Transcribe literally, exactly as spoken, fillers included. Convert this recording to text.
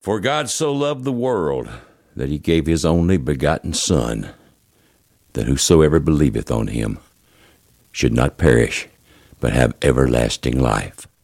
For God so loved the world that he gave his only begotten Son, that whosoever believeth on him should not perish, but have everlasting life.